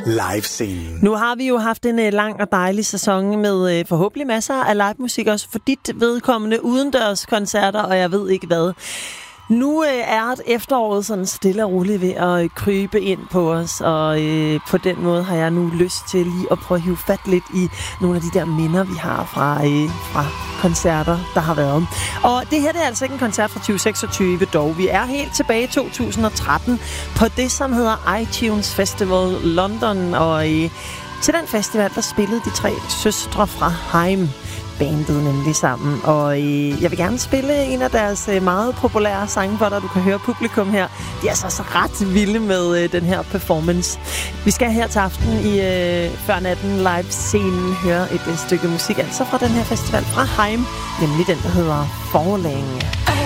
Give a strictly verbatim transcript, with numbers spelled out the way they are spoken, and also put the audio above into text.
Live-scenen. Nu har vi jo haft en uh, lang og dejlig sæson med uh, forhåbentlig masser af live-musik, også for dit vedkommende udendørs koncerter, og jeg ved ikke hvad. Nu øh, er efteråret sådan stille og roligt ved at øh, krybe ind på os, og øh, på den måde har jeg nu lyst til lige at prøve at hive fat lidt i nogle af de der minder, vi har fra, øh, fra koncerter, der har været. Og det her det er altså ikke en koncert fra tyve seksogtyve dog. Vi er helt tilbage i to tusind og tretten på det, som hedder iTunes Festival London, og øh, til den festival, der spillede de tre søstre fra Haim. Bandet nemlig sammen, og øh, jeg vil gerne spille en af deres øh, meget populære sange for dig. Du kan høre publikum her. De er altså så ret vilde med øh, den her performance. Vi skal her til aften i øh, Før Natten live-scenen høre et øh, stykke musik, altså fra den her festival fra Haim, nemlig den, der hedder Falling.